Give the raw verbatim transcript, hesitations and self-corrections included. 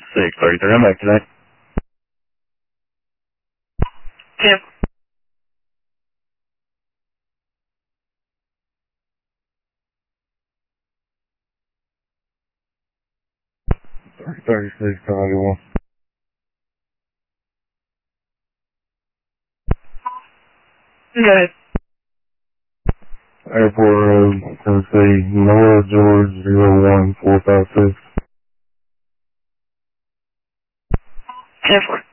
six thirty-three, I'm back today. Tim. thirty-six, ninety-one. Go ahead. Airport Road, Tennessee, Nora George, zero one four five six. ten four.